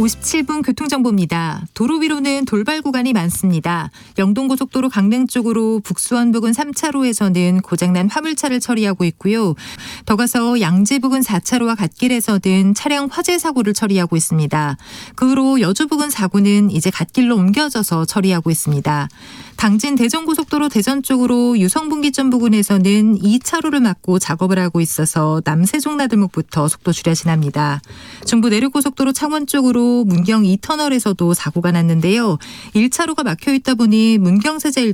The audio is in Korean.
57분 교통정보입니다. 도로 위로는 돌발 구간이 많습니다. 영동고속도로 강릉 쪽으로 북수원 부근 3차로에서는 고장난 화물차를 처리하고 있고요. 더 가서 양재 부근 4차로와 갓길에서는 차량 화재 사고를 처리하고 있습니다. 그 후로 여주 부근 사고는 이제 갓길로 옮겨져서 처리하고 있습니다. 당진 대전고속도로 대전 쪽으로 유성분기점 부근에서는 2차로를 막고 작업을 하고 있어서 남세종 나들목부터 속도 줄여 지납니다. 중부 내륙고속도로 창원 쪽으로 문경 2터널에서도 사고가 났는데요. 1차로가 막혀 있다 보니 문경세자